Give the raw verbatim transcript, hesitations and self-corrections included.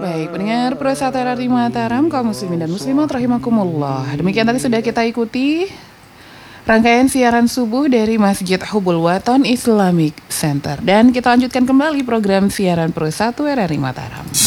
Baik, pendengar Pro satu R R I Mataram, kaum muslimin dan muslimat rahimakumullah. Demikian tadi sudah kita ikuti rangkaian siaran subuh dari Masjid Hubul Waton Islamic Center. Dan kita lanjutkan kembali program siaran Pro satu R R I Mataram.